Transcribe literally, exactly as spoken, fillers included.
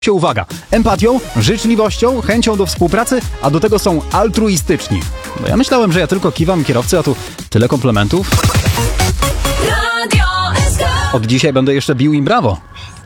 się, uwaga, empatią, życzliwością, chęcią do współpracy, a do tego są altruistyczni. Bo ja myślałem, że ja tylko kiwam kierowcy, a tu tyle komplementów. Od dzisiaj będę jeszcze bił im brawo.